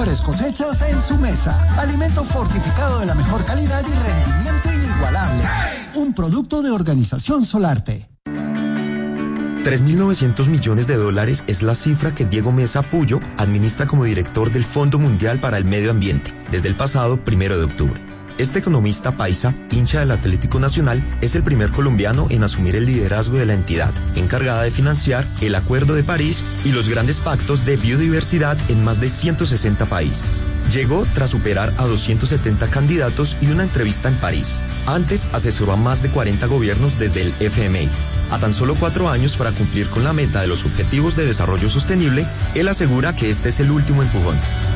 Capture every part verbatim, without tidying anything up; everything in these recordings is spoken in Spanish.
mejores cosechas en su mesa. Alimento fortificado de la mejor calidad y rendimiento inigualable. Un producto de Organización Solarte. tres mil novecientos millones de dólares es la cifra que Diego Mesa Puyo administra como director del Fondo Mundial para el Medio Ambiente desde el pasado primero de octubre. Este economista paisa, hincha del Atlético Nacional, es el primer colombiano en asumir el liderazgo de la entidad, encargada de financiar el Acuerdo de París y los grandes pactos de biodiversidad en más de ciento sesenta países. Llegó tras superar a doscientos setenta candidatos y una entrevista en París. Antes asesoró a más de cuarenta gobiernos desde el F M I. A tan solo cuatro años para cumplir con la meta de los Objetivos de Desarrollo Sostenible, él asegura que este es el último empujón.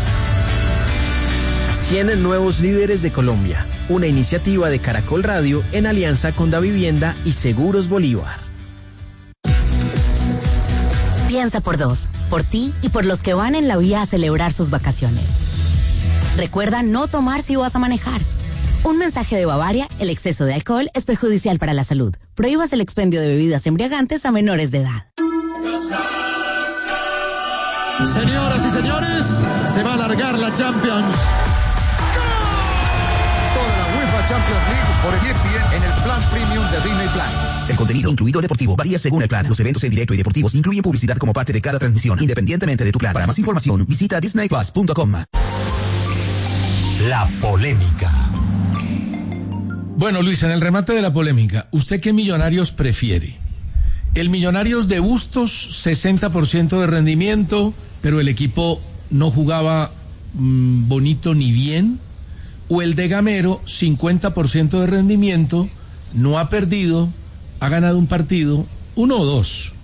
cien nuevos líderes de Colombia, una iniciativa de Caracol Radio en alianza con Davivienda y Seguros Bolívar. Piensa por dos, por ti y por los que van en la vía a celebrar sus vacaciones. Recuerda no tomar si vas a manejar. Un mensaje de Bavaria: el exceso de alcohol es perjudicial para la salud. Prohíbas el expendio de bebidas embriagantes a menores de edad. Señoras y señores, se va a alargar la Champions. Toda la UEFA Champions League por E S P N en el plan premium de Disney Plus. El contenido, incluido deportivo, varía según el plan. Los eventos en directo y deportivos incluyen publicidad como parte de cada transmisión, independientemente de tu plan. Para más información, visita disney plus punto com. La polémica. Bueno, Luis, en el remate de la polémica, ¿usted qué Millonarios prefiere? El Millonarios de Bustos, sesenta por ciento de rendimiento, pero el equipo no jugaba mmm, bonito ni bien. O el de Gamero, cincuenta por ciento de rendimiento, no ha perdido, ha ganado un partido, uno o dos.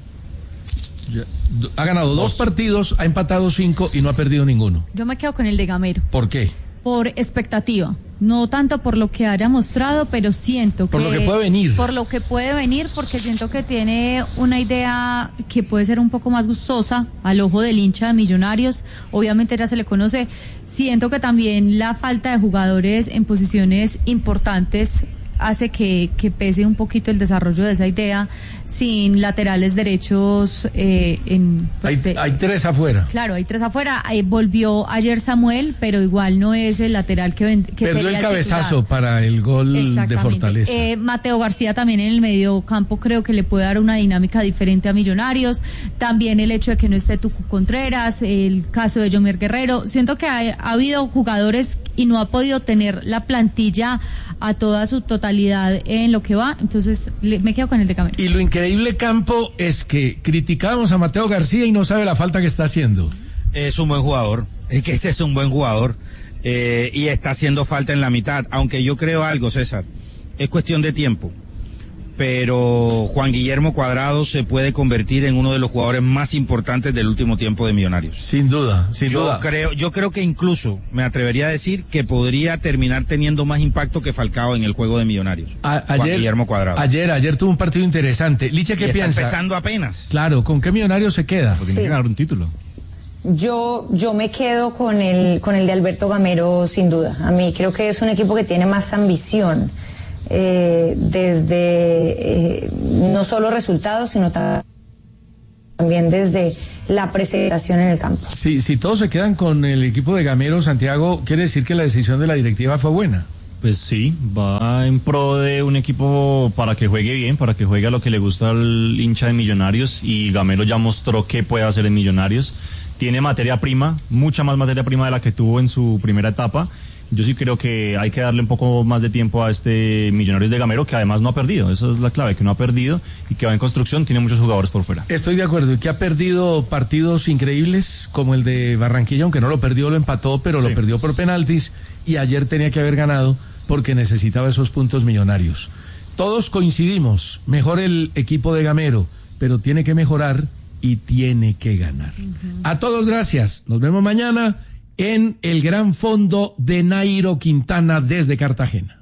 Ha ganado dos partidos, ha empatado cinco y no ha perdido ninguno. Yo me quedo con el de Gamero. ¿Por qué? Por expectativa. No tanto por lo que haya mostrado, pero siento que... Por lo que puede venir. Por lo que puede venir, porque siento que tiene una idea que puede ser un poco más gustosa al ojo del hincha de Millonarios. Obviamente ya se le conoce. Siento que también la falta de jugadores en posiciones importantes hace que, que pese un poquito el desarrollo de esa idea, sin laterales derechos. Eh, en, pues, hay, de, hay tres afuera. Claro, hay tres afuera. Eh, volvió ayer Samuel, pero igual no es el lateral que, que perdió el cabezazo para el gol de Fortaleza. Eh, Mateo García también en el medio campo creo que le puede dar una dinámica diferente a Millonarios. También el hecho de que no esté Tucu Contreras, el caso de Yomer Guerrero. Siento que ha, ha habido jugadores y no ha podido tener la plantilla a toda su totalidad en lo que va, entonces le, me quedo con el de Gamero. Y lo increíble, Campo, es que criticábamos a Mateo García y no sabe la falta que está haciendo. Es un buen jugador, es que ese es un buen jugador, eh, y está haciendo falta en la mitad, aunque yo creo algo, César, es cuestión de tiempo, pero Juan Guillermo Cuadrado se puede convertir en uno de los jugadores más importantes del último tiempo de Millonarios. Sin duda, sin yo duda. Creo, yo creo que incluso me atrevería a decir que podría terminar teniendo más impacto que Falcao en el juego de Millonarios. A, ayer, Juan Guillermo Cuadrado. Ayer, ayer tuvo un partido interesante. Licha, ¿qué y piensa? Está empezando apenas. Claro, ¿con qué Millonarios se queda? Porque tiene que ganar un título. Yo, yo me quedo con el, con el de Alberto Gamero, sin duda. A mí creo que es un equipo que tiene más ambición. Eh, desde eh, no solo resultados, sino también desde la presentación en el campo. Sí, si todos se quedan con el equipo de Gamero, Santiago, ¿quiere decir que la decisión de la directiva fue buena? Pues sí, va en pro de un equipo para que juegue bien, para que juegue a lo que le gusta al hincha de Millonarios, y Gamero ya mostró qué puede hacer en Millonarios. Tiene materia prima, mucha más materia prima de la que tuvo en su primera etapa. Yo sí creo que hay que darle un poco más de tiempo a este Millonarios de Gamero, que además no ha perdido. Esa es la clave, que no ha perdido y que va en construcción, tiene muchos jugadores por fuera. Estoy de acuerdo, y que ha perdido partidos increíbles, como el de Barranquilla, aunque no lo perdió, lo empató, pero sí. Lo perdió por penaltis, y ayer tenía que haber ganado porque necesitaba esos puntos Millonarios. Todos coincidimos, mejor el equipo de Gamero, pero tiene que mejorar y tiene que ganar. Uh-huh. A todos gracias, nos vemos mañana en el Gran Fondo de Nairo Quintana desde Cartagena.